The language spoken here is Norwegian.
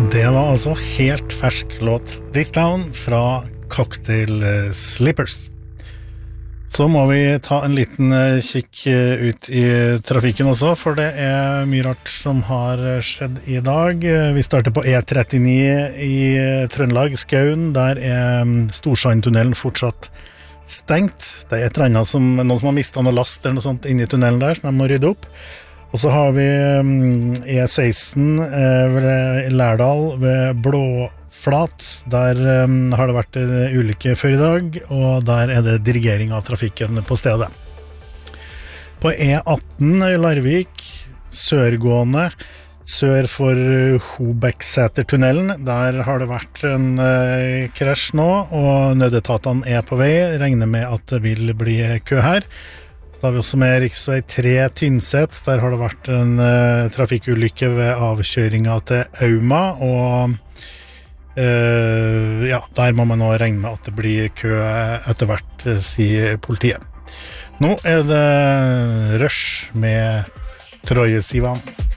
Det var altså helt fersk låt This Town fra Cocktail Slippers. Så må vi ta en liten kikk ut i trafikken også, for det mye rart som har skjedd i dag. Vi starter på E39 i Trøndelag, Skaun. Der Storsandtunnelen fortsatt stengt. Det et eller annet som noen som har mistet noe last eller noe sånt inne i tunnelen der, som de må rydde opp. Og så har vi E16 ved Lærdal ved Blåflat. Der har det vært en ulykke før i dag, og der det dirigering av trafikken på stedet. På E18 i Larvik, sørgående, sør for Hobeksetertunnelen, der har det vært en krasj nå, og nødetatene på vei. Regner med at det vil bli kø her. Da har vi også med riksvei 3 Tynset. Der har det vært en trafikkulykke ved avkjøringen til Auma, og der må man nå regne med at det blir kø etter hvert, sier politiet. Nå det Rush med Troye Sivan.